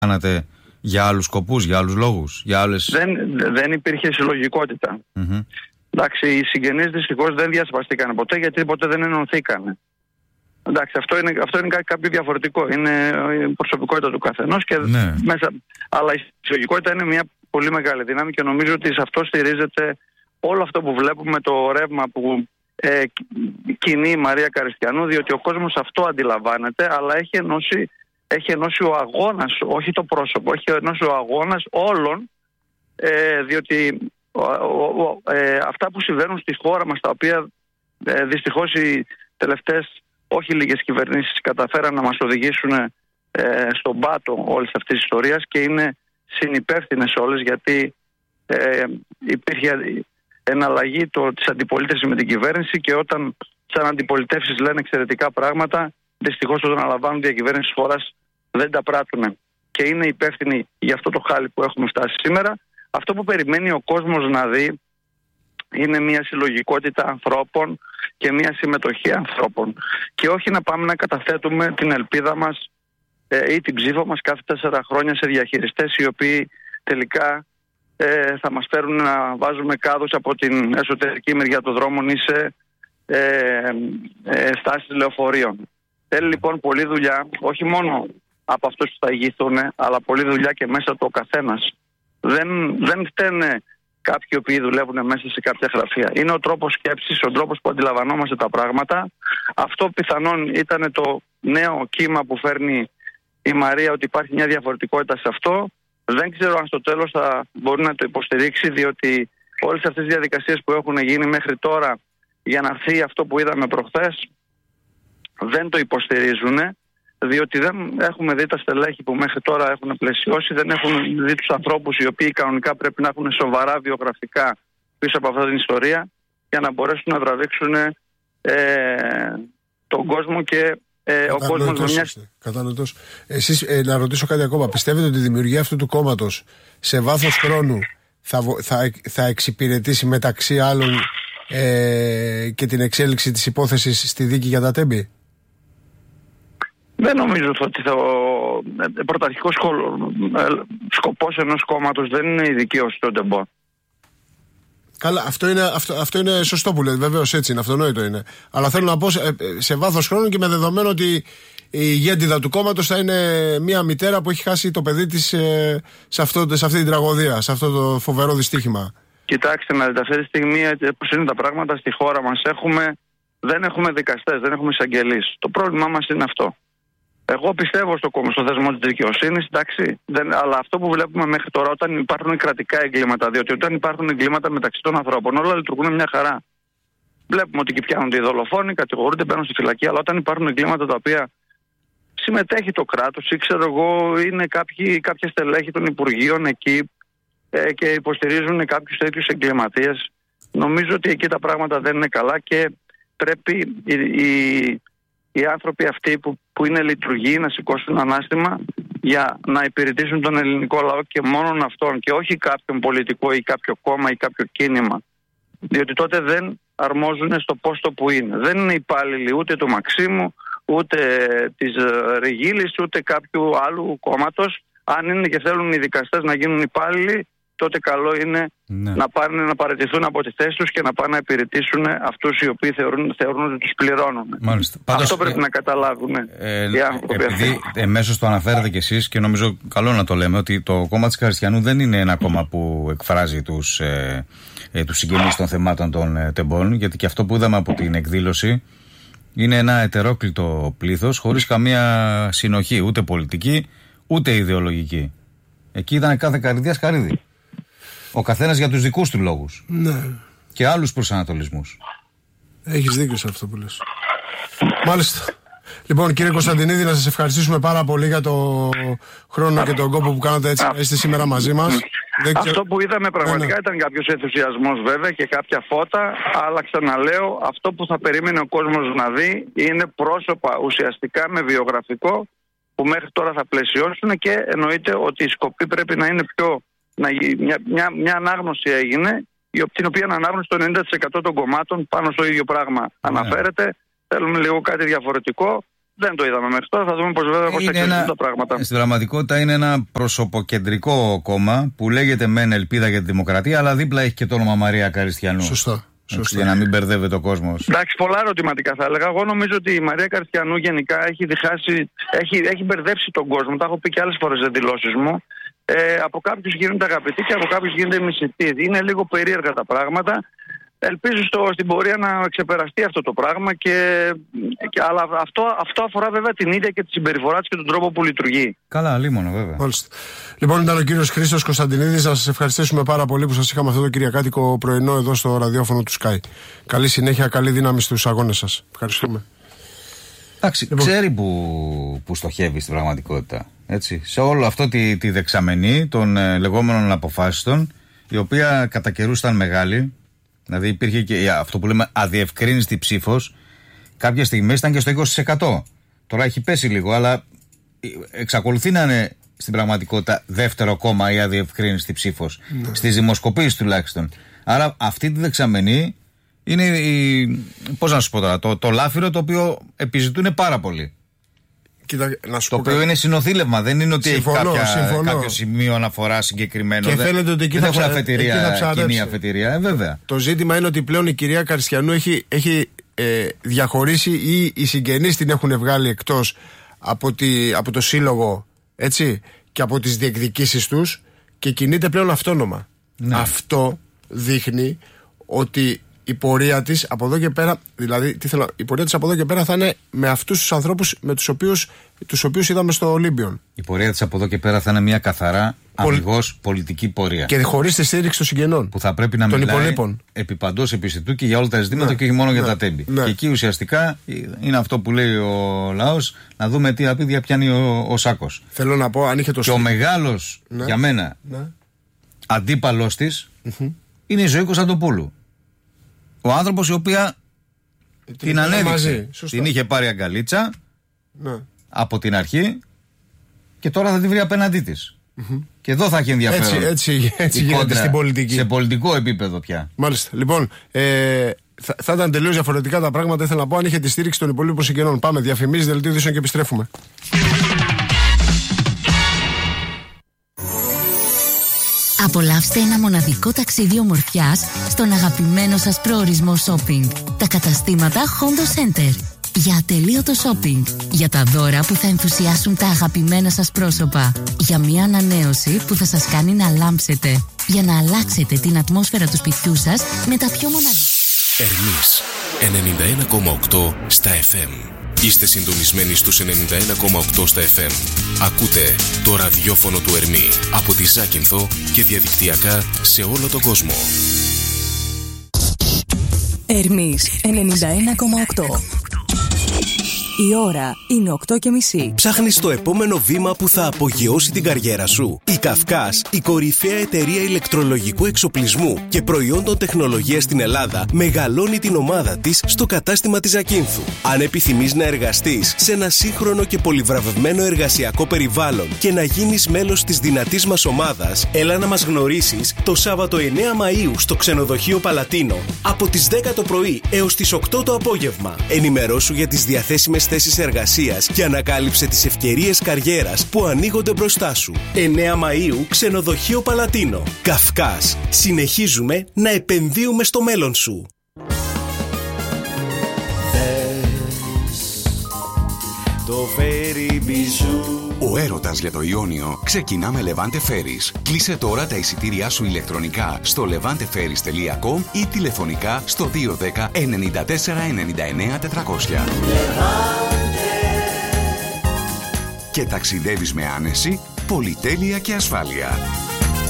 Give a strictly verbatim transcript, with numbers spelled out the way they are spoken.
κάνατε για άλλους σκοπούς, για άλλους λόγους, για άλλες... Δεν, δεν υπήρχε συλλογικότητα. Mm-hmm. Εντάξει, οι συγγενείς δυστυχώς δεν διασπαστήκαν ποτέ, γιατί ποτέ δεν ενωθήκαν. Εντάξει, αυτό είναι, αυτό είναι κάτι κάποιο διαφορετικό. Είναι η προσωπικότητα του καθενός και ναι. μέσα. Αλλά η συλλογικότητα είναι μια πολύ μεγάλη δύναμη και νομίζω ότι σε αυτό στηρίζεται όλο αυτό που βλέπουμε, το ρεύμα που ε, κινεί η Μαρία Καριστιανού, διότι ο κόσμος αυτό αντιλαμβάνεται, αλλά έχει ενώσει, έχει ενώσει ο αγώνας, όχι το πρόσωπο, έχει ενώσει ο αγώνας όλων, ε, διότι ο, ο, ο, ε, αυτά που συμβαίνουν στη χώρα μας, τα οποία ε, δυστυχώς οι τελευταίες όχι λίγες κυβερνήσεις καταφέραν να μας οδηγήσουν ε, στον πάτο όλης αυτής της ιστορίας και είναι συνυπεύθυνες όλες, γιατί ε, υπήρχε εναλλαγή το, της αντιπολίτευσης με την κυβέρνηση και όταν σαν αντιπολιτεύσεις λένε εξαιρετικά πράγματα, δυστυχώς όταν αναλαμβάνουν διακυβέρνηση της χώρας δεν τα πράττουν και είναι υπεύθυνοι για αυτό το χάλι που έχουμε φτάσει σήμερα. Αυτό που περιμένει ο κόσμος να δει είναι μια συλλογικότητα ανθρώπων και μια συμμετοχή ανθρώπων και όχι να πάμε να καταθέτουμε την ελπίδα μας ε, ή την ψήφο μας κάθε τέσσερα χρόνια σε διαχειριστές οι οποίοι τελικά ε, θα μας φέρουν να βάζουμε κάδους από την εσωτερική μεριά των δρόμων ή σε ε, ε, στάσεις λεωφορείων. Θέλει λοιπόν πολλή δουλειά, όχι μόνο από αυτούς που θα ηγηθούν, αλλά πολλή δουλειά και μέσα του ο καθένας. Δεν, δεν φταίνε κάποιοι οποίοι δουλεύουν μέσα σε κάποια γραφεία. Είναι ο τρόπος σκέψης, ο τρόπος που αντιλαμβανόμαστε τα πράγματα. Αυτό πιθανόν ήταν το νέο κύμα που φέρνει η Μαρία, ότι υπάρχει μια διαφορετικότητα σε αυτό. Δεν ξέρω αν στο τέλος θα μπορεί να το υποστηρίξει, διότι όλες αυτές τις διαδικασίες που έχουν γίνει μέχρι τώρα για να έρθει αυτό που είδαμε προχθές δεν το υποστηρίζουν, διότι δεν έχουμε δει τα στελέχη που μέχρι τώρα έχουν πλαισιώσει, δεν έχουν δει τους ανθρώπους οι οποίοι κανονικά πρέπει να έχουν σοβαρά βιογραφικά πίσω από αυτή την ιστορία για να μπορέσουν να τραβήξουν ε, τον κόσμο και ε, ο κόσμος με μια... Κατανοητός. Εσείς ε, να ρωτήσω κάτι ακόμα. Πιστεύετε ότι η δημιουργία αυτού του κόμματος σε βάθος χρόνου θα, θα, θα εξυπηρετήσει μεταξύ άλλων ε, και την εξέλιξη της υπόθεσης στη δίκη για τα Τέμπη? Δεν νομίζω ότι το πρωταρχικός σκοπός ενός κόμματος δεν είναι η δικαίωση των τεμπών. Καλά, αυτό είναι, αυτό, αυτό είναι σωστό που λέτε, βεβαίως έτσι είναι, αυτονόητο είναι. Αλλά θέλω να πω σε, σε βάθος χρόνου και με δεδομένο ότι η ηγέτιδα του κόμματος θα είναι μια μητέρα που έχει χάσει το παιδί της σε, σε, αυτό, σε αυτή την τραγωδία, σε αυτό το φοβερό δυστύχημα. Κοιτάξτε, με αυτή τη στιγμή, όπως είναι τα πράγματα στη χώρα μας, έχουμε, δεν έχουμε δικαστές, δεν έχουμε εισαγγελείς. Το πρόβλημά μας είναι αυτό. Εγώ πιστεύω στο, στο θεσμό της δικαιοσύνης, εντάξει, δεν, αλλά αυτό που βλέπουμε μέχρι τώρα, όταν υπάρχουν κρατικά εγκλήματα, διότι όταν υπάρχουν εγκλήματα μεταξύ των ανθρώπων, όλα λειτουργούν μια χαρά. Βλέπουμε ότι και πιάνονται οι δολοφόνοι, κατηγορούνται, μπαίνουν στη φυλακή, αλλά όταν υπάρχουν εγκλήματα τα οποία συμμετέχει το κράτος ή ξέρω εγώ, είναι κάποιοι, κάποια στελέχη των υπουργείων εκεί ε, και υποστηρίζουν κάποιους τέτοιους εγκληματίες, νομίζω ότι εκεί τα πράγματα δεν είναι καλά και πρέπει οι, οι, οι άνθρωποι αυτοί που, που είναι λειτουργοί να σηκώσουν ανάστημα για να υπηρετήσουν τον ελληνικό λαό και μόνον αυτόν και όχι κάποιον πολιτικό ή κάποιο κόμμα ή κάποιο κίνημα. Διότι τότε δεν αρμόζουν στο πόστο που είναι. Δεν είναι υπάλληλοι ούτε του Μαξίμου, ούτε της Ριγίλης, ούτε κάποιου άλλου κόμματος. Αν είναι και θέλουν οι δικαστές να γίνουν υπάλληλοι, τότε καλό είναι ναι. να πάνε να παραιτηθούν από τη θέση τους και να πάνε να υπηρετήσουν αυτούς οι οποίοι θεωρούν, θεωρούν ότι τους πληρώνουν. Μάλιστα. Πάντως, αυτό πρέπει ε, να καταλάβουν ε, οι άνθρωποι. Επειδή εμέσως το αναφέρατε κι εσείς και νομίζω καλό να το λέμε, ότι το κόμμα της Καριστιανού δεν είναι ένα κόμμα που εκφράζει τους, ε, ε, τους συγγενείς των θεμάτων των ε, τεμπών, γιατί και αυτό που είδαμε από την εκδήλωση είναι ένα ετερόκλητο πλήθος χωρίς καμία συνοχή, ούτε πολιτική ούτε ιδεολογική. Εκεί ήταν κάθε καρδιάς καρύδι. Ο καθένας για τους δικούς του λόγους. Ναι. Και άλλους προσανατολισμούς. Έχεις δίκιο σε αυτό που λες. Μάλιστα. Λοιπόν, κύριε Κωνσταντινίδη, να σας ευχαριστήσουμε πάρα πολύ για το χρόνο και τον κόπο που κάνατε έτσι να είστε σήμερα μαζί μας. Αυτό που είδαμε πραγματικά ναι, ναι. ήταν κάποιος ενθουσιασμός βέβαια και κάποια φώτα, αλλά ξαναλέω, αυτό που θα περίμενε ο κόσμος να δει είναι πρόσωπα ουσιαστικά με βιογραφικό που μέχρι τώρα θα πλαισιώσουν και εννοείται ότι η σκοπή πρέπει να είναι πιο... Να, μια, μια, μια ανάγνωση έγινε, την οποία ανάγνωση το ενενήντα τοις εκατό των κομμάτων πάνω στο ίδιο πράγμα ναι. αναφέρεται. Θέλουμε λίγο κάτι διαφορετικό. δεν το είδαμε μέχρι τώρα. Θα δούμε πώς βέβαια πώς θα εξελιχθούν τα πράγματα. Στην πραγματικότητα είναι ένα προσωποκεντρικό κόμμα που λέγεται μεν Ελπίδα για τη Δημοκρατία, αλλά δίπλα έχει και το όνομα Μαρία Καριστιανού. Σωστά. Σωστά. Για να μην μπερδεύεται ο κόσμος. Εντάξει, πολλά ερωτηματικά θα έλεγα. Εγώ νομίζω ότι η Μαρία Καριστιανού γενικά έχει διχάσει, έχει, έχει μπερδέψει τον κόσμο. Τα έχω πει και άλλες φορές σε δηλώσεις μου. Ε, από κάποιους γίνονται αγαπητοί και από κάποιους γίνονται μισητοί. Είναι λίγο περίεργα τα πράγματα. Ελπίζω στο, στην πορεία να ξεπεραστεί αυτό το πράγμα. Και, και, αλλά αυτό, αυτό αφορά βέβαια την ίδια και τη συμπεριφορά της και τον τρόπο που λειτουργεί. Καλά, λίμωνο βέβαια. Μάλιστα. Λοιπόν, ήταν ο κύριος Χρήστος Κωνσταντινίδης. Να σας ευχαριστήσουμε πάρα πολύ που σας είχαμε αυτό το κυριακάτικο πρωινό εδώ στο ραδιόφωνο του Sky. Καλή συνέχεια, καλή δύναμη στους αγώνες σας. Ευχαριστούμε. Εντάξει, λοιπόν, ξέρει που, που στοχεύει στην πραγματικότητα. Έτσι. Σε όλο αυτό τη, τη δεξαμενή των ε, λεγόμενων αποφάσεων, η οποία κατά καιρούς ήταν μεγάλη. Δηλαδή υπήρχε και αυτό που λέμε αδιευκρίνηστη ψήφος. Κάποια στιγμή ήταν και στο είκοσι τοις εκατό. Τώρα έχει πέσει λίγο, αλλά εξακολουθεί να είναι στην πραγματικότητα δεύτερο κόμμα η αδιευκρίνηστη ψήφος. Ναι. Στις δημοσκοπήσεις τουλάχιστον. Άρα αυτή τη δεξαμενή είναι η, πώς να σου πω τώρα, το, το λάφυρο το οποίο επιζητούν πάρα πολύ. Κοίτα, να σου το πω οποίο κα... είναι συνοθήλευμα, δεν είναι ότι συμφωνώ, έχει κάποια, κάποιο σημείο αναφορά συγκεκριμένο. Και φαίνεται ότι εκεί δεν θα, έχουν αφετηρία, θα κοινή αφετηρία, ε, βέβαια. Το ζήτημα είναι ότι πλέον η κυρία Καριστιανού έχει, έχει ε, διαχωρίσει ή οι συγγενείς την έχουν βγάλει εκτός από, τη, από το σύλλογο, έτσι, και από τις διεκδικήσεις τους και κινείται πλέον αυτόνομα. Ναι. Αυτό δείχνει ότι η πορεία της από εδώ και πέρα, δηλαδή τι θέλω, η πορεία της από εδώ και πέρα θα είναι με αυτούς τους ανθρώπους με τους οποίους, τους οποίους είδαμε στο Ολύμπιον. Η πορεία της από εδώ και πέρα θα είναι μια καθαρά Πολ... αμυγός πολιτική πορεία. Και χωρίς τη στήριξη των συγγενών. Που θα πρέπει να των μιλάει υπολείπων. Επί παντός επιστητού και για όλα τα ζητήματα, ναι, και όχι μόνο, ναι, για τα τέμπη. Ναι. Και εκεί ουσιαστικά είναι αυτό που λέει ο λαός, να δούμε τι απίδια πιάνει ο, ο Σάκος. Θέλω να πω, αν είχε το και ο μεγάλος, ναι, για μένα, ναι, αντίπαλος της mm-hmm. είναι η Ζωή Κωνσταντοπούλου. Ο άνθρωπος η οποία την, την ανέδειξε, την είχε πάρει αγκαλίτσα, ναι, από την αρχή και τώρα θα τη βρει απέναντί της. Mm-hmm. Και εδώ θα έχει ενδιαφέρον. Έτσι, έτσι, έτσι γίνεται στην πολιτική. Σε πολιτικό επίπεδο πια. Μάλιστα. Λοιπόν, ε, θα, θα ήταν τελείως διαφορετικά τα πράγματα. Ήθελα να πω αν είχε τη στήριξη των υπολείπων συγγενών. Πάμε, διαφημίσεις, δελτίο ειδήσεων και επιστρέφουμε. Απολαύστε ένα μοναδικό ταξίδι ομορφιάς στον αγαπημένο σας προορισμό shopping. Τα καταστήματα Hondo Center. Για ατελείωτο shopping. Για τα δώρα που θα ενθουσιάσουν τα αγαπημένα σας πρόσωπα. Για μια ανανέωση που θα σας κάνει να λάμψετε. Για να αλλάξετε την ατμόσφαιρα του σπιτιού σας με τα πιο μοναδικά. Ερμής ενενήντα ένα κόμμα οκτώ στα εφ εμ. Είστε συντονισμένοι στους ενενήντα ένα κόμμα οκτώ στα εφ εμ. Ακούτε το ραδιόφωνο του Ερμή από τη Ζάκυνθο και διαδικτυακά σε όλο τον κόσμο. Ερμής ενενήντα ένα κόμμα οκτώ. Η ώρα είναι οκτώ και μισή. Ψάχνεις το επόμενο βήμα που θα απογειώσει την καριέρα σου? Η Καυκάς, η κορυφαία εταιρεία ηλεκτρολογικού εξοπλισμού και προϊόντων τεχνολογίας στην Ελλάδα, μεγαλώνει την ομάδα της στο κατάστημα της Ζακίνθου. Αν επιθυμείς να εργαστείς σε ένα σύγχρονο και πολυβραβευμένο εργασιακό περιβάλλον και να γίνεις μέλος της δυνατής μας ομάδας, έλα να μας γνωρίσεις το Σάββατο εννέα Μαΐου στο ξενοδοχείο Παλατίνο από τις δέκα το πρωί έως τις οκτώ το απόγευμα. Ενημερώσου για τις διαθέσιμες θέσεις εργασίας και ανακάλυψε τις ευκαιρίες καριέρας που ανοίγονται μπροστά σου. εννέα Μαΐου, ξενοδοχείο Παλατίνο. Καυκάς. Συνεχίζουμε να επενδύουμε στο μέλλον σου. Το Ferry Bijou. Ο έρωτας για το Ιόνιο ξεκινά με Levante Ferries. Κλείσε τώρα τα εισιτήριά σου ηλεκτρονικά στο levante ferries τελεία com ή τηλεφωνικά στο δύο ένα μηδέν εννιά τέσσερα εννιά εννιά τετρακόσια. Και ταξιδεύεις με άνεση, πολυτέλεια και ασφάλεια.